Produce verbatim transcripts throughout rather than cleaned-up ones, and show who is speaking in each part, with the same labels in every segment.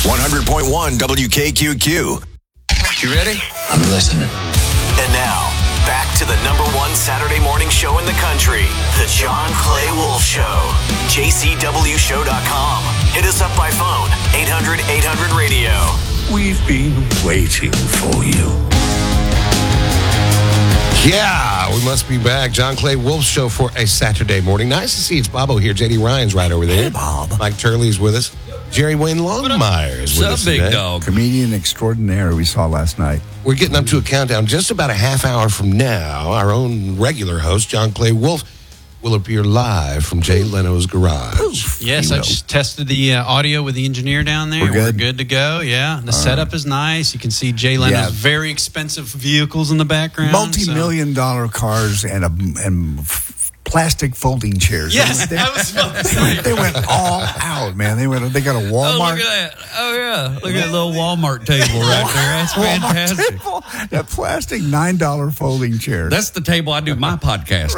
Speaker 1: one hundred point one W K Q Q.
Speaker 2: You ready?
Speaker 3: I'm listening.
Speaker 1: And now, back to the number one Saturday morning show in the country, The John Clay Wolf Show. J C W show dot com. Hit us up by phone, eight hundred eight hundred radio.
Speaker 3: We've been waiting for you.
Speaker 4: Yeah, we must be back. John Clay Wolf Show for a Saturday morning. Nice to see it's Bobo here. J D Ryan's right over there.
Speaker 3: Hey, Bob.
Speaker 4: Mike Turley's with us. Jerry Wayne Longmire is with
Speaker 2: What's
Speaker 4: us
Speaker 2: up, big
Speaker 4: today.
Speaker 2: dog?
Speaker 5: Comedian extraordinaire we saw last night.
Speaker 4: We're getting up to a countdown. Just about a half hour from now, our own regular host, John Clay Wolf, will appear live from Jay Leno's garage.
Speaker 6: Yes, I just tested the uh, audio with the engineer down there.
Speaker 5: We're good?
Speaker 6: We're good to go, yeah. The setup is nice. You can see Jay Leno's
Speaker 5: Yeah.
Speaker 6: very expensive vehicles in the background.
Speaker 5: Multi-million dollar cars and a and f- plastic folding chairs.
Speaker 6: Yes,
Speaker 5: they,
Speaker 6: I was about to say.
Speaker 5: they went all out, man. They went. They got a
Speaker 2: Oh,
Speaker 5: Walmart.
Speaker 2: look at that. Oh, yeah. Look at that little Walmart table right there. That's
Speaker 5: Walmart
Speaker 2: fantastic.
Speaker 5: table. That plastic nine dollar folding chair.
Speaker 2: That's the table I do my podcast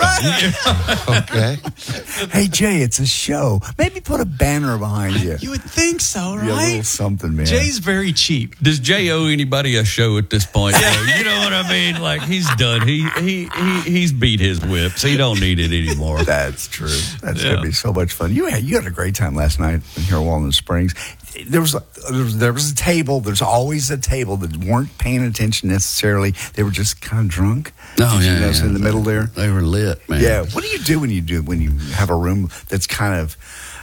Speaker 2: on.
Speaker 4: Okay.
Speaker 5: Hey Jay, it's a show. Maybe put a banner behind you.
Speaker 6: You would think so,
Speaker 5: Yeah, a little
Speaker 6: right?
Speaker 5: something, man.
Speaker 6: Jay's very cheap.
Speaker 2: Does Jay owe anybody a show at this point? You know what I mean? Like, he's done. He he he He's beat his whips. He don't need it anymore.
Speaker 5: That's true. That's
Speaker 6: Yeah.
Speaker 5: going to be so much fun. You had you had a great time last night here at Walnut Springs. There was, a, there was there was a table. There's always a table that weren't paying attention necessarily. They were just kind of drunk.
Speaker 2: Oh,
Speaker 5: Did
Speaker 2: yeah,
Speaker 5: you notice
Speaker 2: yeah.
Speaker 5: in the middle there.
Speaker 2: They were lit, man.
Speaker 5: Yeah. What do you do when you do when you have a room that's kind of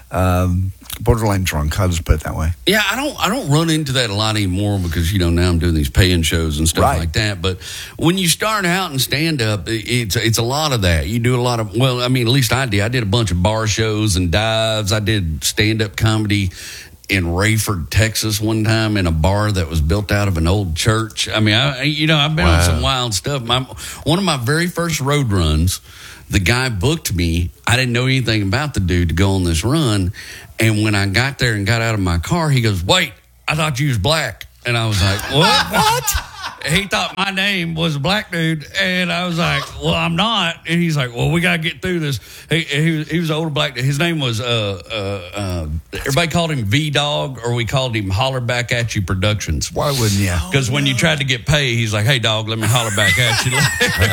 Speaker 5: um, borderline drunk? I'll just put it that way.
Speaker 2: Yeah, I don't I don't run into that a lot anymore because, you know, now I'm doing these paying shows and stuff
Speaker 5: Right.
Speaker 2: like that. But when you start out in stand-up, it's it's a lot of that. You do a lot of, well, I mean, at least I did. I did a bunch of bar shows and dives. I did stand-up comedy in Rayford, Texas one time in a bar that was built out of an old church. I mean, I, you know, I've been
Speaker 4: Wow.
Speaker 2: on some wild stuff. My, one of my very first road runs, the guy booked me. I didn't know anything about the dude to go on this run. And when I got there and got out of my car, he goes, "Wait, I thought you was black." And I was like, "What?" What? He thought my name was a black dude. And I was like, "Well, I'm not." And he's like, "Well, we got to get through this." He, he, was, he was an older black dude. His name was, uh, uh, uh, everybody called him V-Dog, or we called him Holler Back At You Productions.
Speaker 5: Why wouldn't you?
Speaker 2: Because when you tried to get paid, he's like, "Hey, dog, let me holler back at you."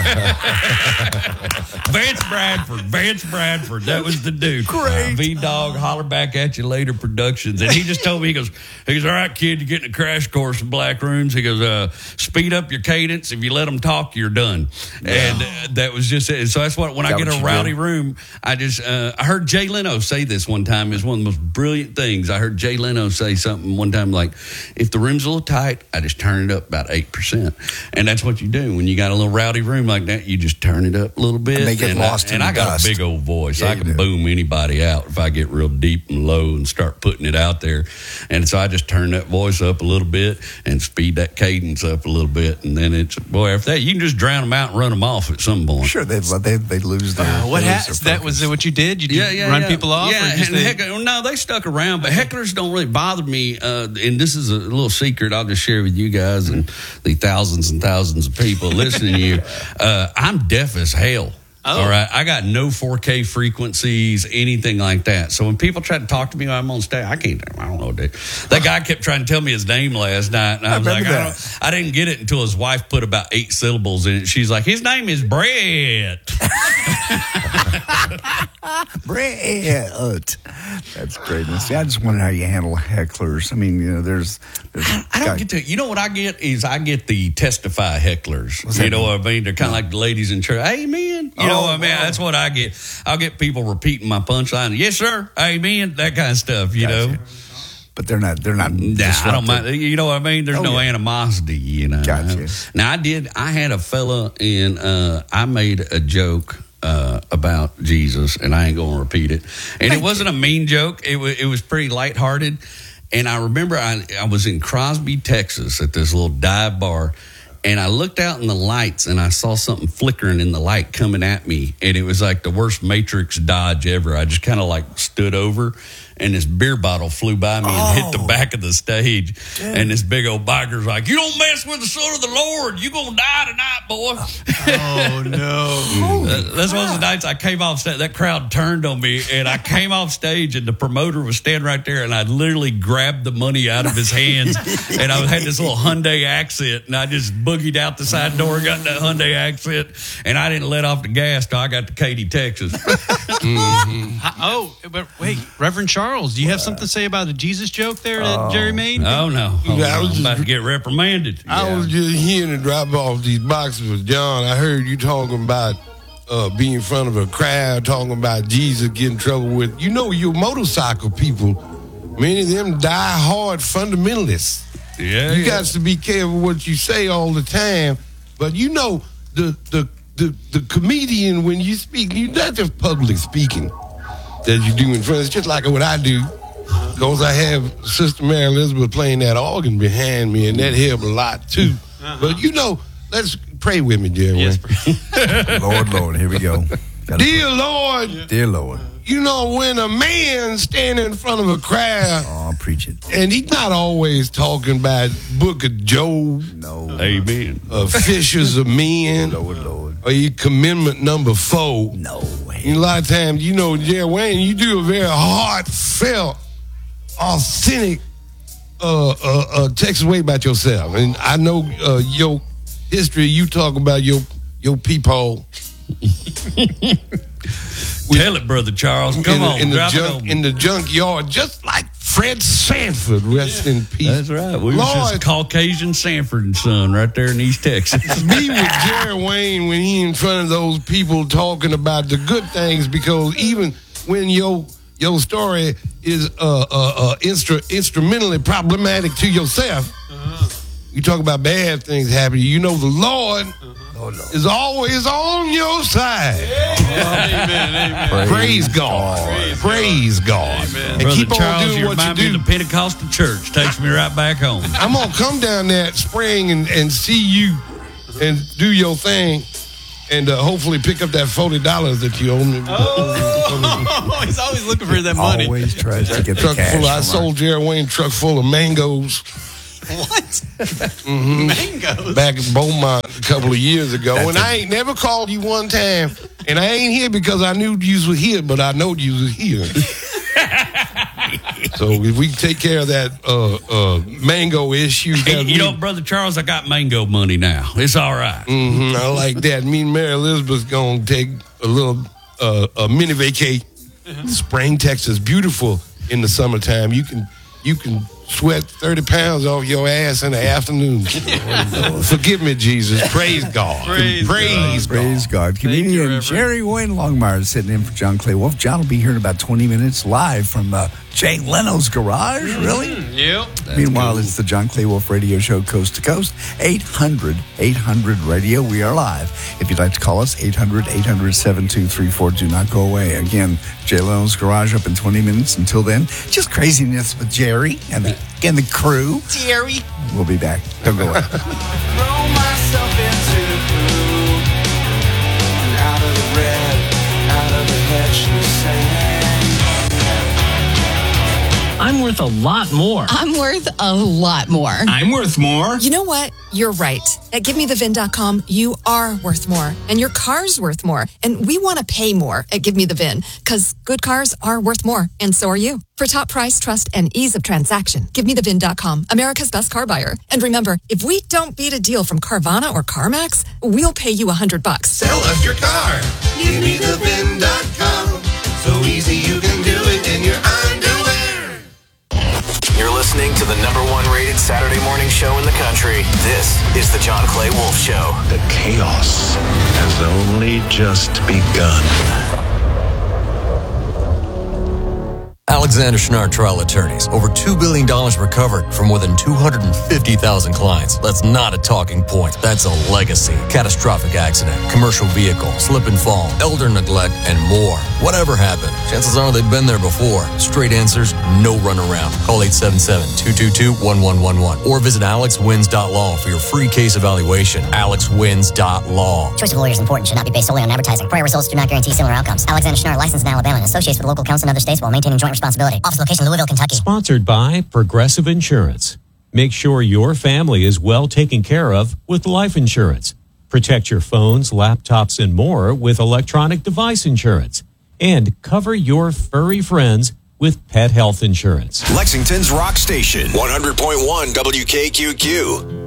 Speaker 2: Vance Bradford, Vance Bradford, that was the dude.
Speaker 5: Great.
Speaker 2: V-Dog, Holler Back At You Later Productions. And he just told me, he goes, he goes, "All right, kid, you're getting a crash course in black rooms." He goes, uh, "Speed up your cadence. If you let them talk, you're done." And uh, that was just it. So that's what, when I
Speaker 5: That
Speaker 2: get
Speaker 5: what
Speaker 2: a
Speaker 5: you
Speaker 2: rowdy
Speaker 5: did?
Speaker 2: room, I just, uh, I heard Jay Leno say this one time. It's one of the most brilliant things. I heard Jay Leno say something one time like, if the room's a little tight, I just turn it up about eight percent. And that's what you do. When you got a little rowdy room like that, you just turn it up a little bit.
Speaker 5: And they get lost
Speaker 2: I,
Speaker 5: in
Speaker 2: And
Speaker 5: the
Speaker 2: I got
Speaker 5: dust.
Speaker 2: a big old voice.
Speaker 5: Yeah,
Speaker 2: I
Speaker 5: you
Speaker 2: can
Speaker 5: do.
Speaker 2: boom anybody out if I get real deep and low and start putting it out there. And so I just turn that voice up a little bit and speed that cadence up a little bit. And then it's, boy, after that, you can just drown them out and run them off at some point.
Speaker 5: Sure, they they they lose their.
Speaker 6: Uh, what
Speaker 5: they lose
Speaker 6: happened?
Speaker 5: their
Speaker 6: That was
Speaker 5: focus.
Speaker 6: what you did? You
Speaker 2: Yeah, yeah,
Speaker 6: run
Speaker 2: yeah.
Speaker 6: people off?
Speaker 2: Yeah,
Speaker 6: or just
Speaker 2: and
Speaker 6: they-
Speaker 2: heckler, no, they stuck around, but hecklers don't really bother me. Uh, and this is a little secret I'll just share with you guys and the thousands and thousands of people listening to you. Uh, I'm deaf as hell.
Speaker 6: Oh.
Speaker 2: All right, I got no four K frequencies, anything like that. So when people try to talk to me while I'm on stage, I can't. I don't know what to do. That guy kept trying to tell me his name last night, and I,
Speaker 5: I
Speaker 2: was like,
Speaker 5: remember
Speaker 2: I, don't, I didn't get it until his wife put about eight syllables in it. She's like, "His name is Brett."
Speaker 5: Brett. That's greatness. See, I just wonder how you handle hecklers. I mean, you know, there's. there's
Speaker 2: I don't
Speaker 5: guy-
Speaker 2: get to. You know what I get is I get the testify hecklers.
Speaker 5: What's
Speaker 2: You
Speaker 5: that
Speaker 2: know
Speaker 5: mean?
Speaker 2: what I mean? They're kind of like the ladies in church. Amen. You know
Speaker 5: Oh,
Speaker 2: what I mean?
Speaker 5: wow.
Speaker 2: That's what I get. I'll get people repeating my punchline. Yes, sir. Amen. That kind of stuff. You know.
Speaker 5: Gotcha. But they're not. They're not.
Speaker 2: Nah, I don't
Speaker 5: disruptive.
Speaker 2: mind. You know what I mean? There's
Speaker 5: Oh,
Speaker 2: no
Speaker 5: yeah.
Speaker 2: animosity. You know.
Speaker 5: Gotcha.
Speaker 2: Now I did. I had a fella in. Uh, I made a joke. Uh, about Jesus, and I ain't going to repeat it. And it wasn't a mean joke. It was it was pretty lighthearted. And I remember I I was in Crosby, Texas, at this little dive bar, and I looked out in the lights and I saw something flickering in the light coming at me, and it was like the worst Matrix dodge ever. I just kind of like stood over, and this beer bottle flew by me and
Speaker 5: Oh.
Speaker 2: hit the back of the stage.
Speaker 5: Damn.
Speaker 2: And this big old biker's like, "You don't mess with the son of the Lord. You gonna die tonight, boy."
Speaker 6: Oh no!
Speaker 2: Uh, That's one of the nights I came off stage. That crowd turned on me, and I came off stage, and the promoter was standing right there, and I literally grabbed the money out of his hands, and I had this little Hyundai Accent, and I just boogied out the side door, got in that Hyundai Accent, and I didn't let off the gas till I got to Katy, Texas.
Speaker 6: Hi- Oh, but wait, Reverend Charles, do you have something to say about the Jesus joke there that Jerry made?
Speaker 2: Oh no, oh,
Speaker 4: Yeah, I
Speaker 2: no.
Speaker 4: was
Speaker 2: I'm about
Speaker 4: just-
Speaker 2: to get reprimanded.
Speaker 4: I was just hearing to drop off these boxes with John. I heard you talking about uh, being in front of a crowd, talking about Jesus getting in trouble with. You know, your motorcycle people, many of them die hard fundamentalists.
Speaker 2: Yeah,
Speaker 4: You
Speaker 2: yeah.
Speaker 4: got to be careful what you say all the time. But you know, the the the, the comedian, when you speak, you're not just public speaking that you do in front. It's just like what I do. Because I have Sister Mary Elizabeth playing that organ behind me, and that helped a lot too. But you know, let's pray with me, Jerry.
Speaker 6: Yes,
Speaker 5: Lord, Lord, here we go. Gotta-
Speaker 4: Dear Lord,
Speaker 5: Dear Lord.
Speaker 4: you know, when a man standing in front of a crowd,
Speaker 5: Oh, preach it.
Speaker 4: and he's not always talking about Book of Job,
Speaker 5: No.
Speaker 2: Amen.
Speaker 4: uh, Fishers of Men,
Speaker 5: Lord, Lord.
Speaker 4: or you commandment number four.
Speaker 5: No way.
Speaker 4: And a lot of times, you know, Jerry Wayne, you do a very heartfelt, authentic uh, uh, uh, text away about yourself. And I know uh, your history, you talk about your your peephole.
Speaker 2: Tell it, Brother Charles. Come
Speaker 4: in, the-
Speaker 2: on,
Speaker 4: in the
Speaker 2: drop it
Speaker 4: junk,
Speaker 2: on me.
Speaker 4: in the junkyard, just like Fred Sanford, rest in peace.
Speaker 2: That's right. We was
Speaker 4: Lord,
Speaker 2: just Caucasian Sanford and Son right there in East Texas.
Speaker 4: be with Jerry Wayne when he in front of those people talking about the good things, because even when your your story is uh, uh, uh, instru- instrumentally problematic to yourself, you talk about bad things happening. You know the Lord is always on your side.
Speaker 6: Amen. Amen.
Speaker 4: Praise God. Praise God. And
Speaker 2: Brother
Speaker 4: keep on
Speaker 2: Charles,
Speaker 4: doing
Speaker 2: you
Speaker 4: what you
Speaker 2: remind me
Speaker 4: do.
Speaker 2: of the Pentecostal church. Takes me right back home.
Speaker 4: I'm gonna come down that spring and, and see you and do your thing, and uh, hopefully pick up that forty dollars that you owe me.
Speaker 6: Oh, he's always looking for that money.
Speaker 5: Always tries to get the
Speaker 4: Truck
Speaker 5: cash.
Speaker 4: full. I
Speaker 5: from
Speaker 4: sold Jerry Wayne truck full of mangoes
Speaker 6: What? Mangoes.
Speaker 4: back in Beaumont a couple of years ago,
Speaker 5: That's
Speaker 4: and
Speaker 5: a-
Speaker 4: I ain't never called you one time, and I ain't here because I knew you was here, but I know you was here. So if we can take care of that uh, uh, mango issue,
Speaker 2: Hey,
Speaker 4: that
Speaker 2: you know, Brother Charles, I got mango money now. It's all right.
Speaker 4: hmm I like that. Me and Mary Elizabeth's gonna take a little uh, a mini vacay. Spring, Texas, beautiful in the summertime. You can you can sweat thirty pounds off your ass in the afternoon. Forgive me, Jesus. Praise God.
Speaker 6: Praise
Speaker 4: Praise God.
Speaker 5: Praise God.
Speaker 6: you,
Speaker 5: Comedian
Speaker 6: Reverend.
Speaker 5: Jerry Wayne Longmire is sitting in for John Clay Wolf. John will be here in about twenty minutes live from uh, Jay Leno's garage. Really?
Speaker 6: Yep.
Speaker 5: Meanwhile, it's the John Clay Wolf Radio Show Coast to Coast. eight hundred eight hundred radio. We are live. If you'd like to call us, eight hundred eight hundred seven two three four. Do not go away. Again, Jay Leno's garage up in twenty minutes. Until then, just craziness with Jerry and the, and the crew. Jerry. We'll be back. Don't go away.
Speaker 7: Throw myself into the blue, and out of the red, out of the head she's saying.
Speaker 8: I'm worth a lot more.
Speaker 9: I'm worth a lot more.
Speaker 8: I'm worth more.
Speaker 9: You know what? You're right. At give me the vin dot com, you are worth more. And your car's worth more. And we want to pay more at Give Me The Vin, because good cars are worth more. And so are you. For top price, trust, and ease of transaction, give me the vin dot com, America's best car buyer. And remember, if we don't beat a deal from Carvana or CarMax, we'll pay you a hundred bucks.
Speaker 4: Sell us your car. Give me the vin dot com. So easy you can do it in your underwear.
Speaker 1: You're listening to the number one rated Saturday morning show in the country. This is the John Clay Wolf Show.
Speaker 3: The chaos has only just begun.
Speaker 10: Alexander Schnarr Trial Attorneys. Over two billion dollars recovered from more than two hundred fifty thousand clients. That's not a talking point. That's a legacy. Catastrophic accident, commercial vehicle, slip and fall, elder neglect, and more. Whatever happened, chances are they've been there before. Straight answers, no runaround. Call eight seven seven, two two two, one one one one or visit alex wins dot law for your free case evaluation. alex wins dot law.
Speaker 11: Choice of lawyer is important. Should not be based solely on advertising. Prior results do not guarantee similar outcomes. Alexander Schnarr, licensed in Alabama and associates with local counsel in other states while maintaining joint responsibility. responsibility. Office location, Louisville, Kentucky.
Speaker 12: Sponsored by Progressive Insurance. Make sure your family is well taken care of with life insurance. Protect your phones, laptops, and more with electronic device insurance. And cover your furry friends with pet health insurance.
Speaker 1: Lexington's Rock Station, one hundred point one W K Q Q.